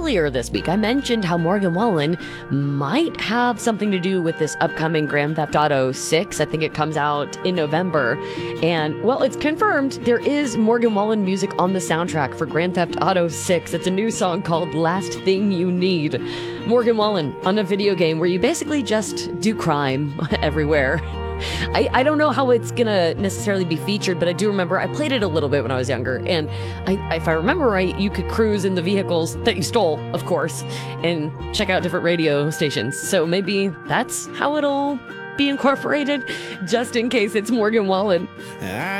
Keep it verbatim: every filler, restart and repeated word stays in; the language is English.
earlier this week, I mentioned how Morgan Wallen might have something to do with this upcoming Grand Theft Auto six. I think it comes out in November. And, well, it's confirmed there is Morgan Wallen music on the soundtrack for Grand Theft Auto six. It's a new song called Last Thing You Need. Morgan Wallen on a video game where you basically just do crime everywhere. I, I don't know how it's gonna necessarily be featured, but I do remember I played it a little bit when I was younger, and I, if I remember right, you could cruise in the vehicles that you stole, of course, and check out different radio stations. So maybe that's how it'll be incorporated, just in case it's Morgan Wallen. I